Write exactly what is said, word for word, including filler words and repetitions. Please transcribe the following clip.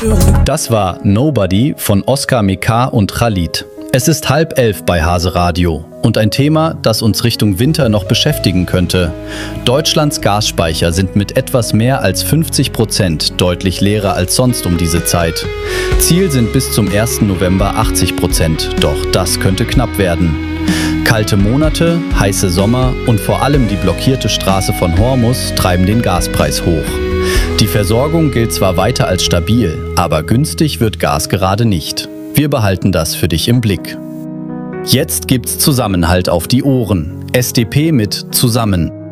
Das war Nobody von Oskar Mekar und Khalid. Es ist halb elf bei Hase Radio und ein Thema, das uns Richtung Winter noch beschäftigen könnte. Deutschlands Gasspeicher sind mit etwas mehr als fünfzig Prozent deutlich leerer als sonst um diese Zeit. Ziel sind bis zum ersten November achtzig Prozent, doch das könnte knapp werden. Kalte Monate, heiße Sommer und vor allem die blockierte Straße von Hormuz treiben den Gaspreis hoch. Die Versorgung gilt zwar weiter als stabil, aber günstig wird Gas gerade nicht. Wir behalten das für dich im Blick. Jetzt gibt's Zusammenhalt auf die Ohren. S D P mit Zusammen.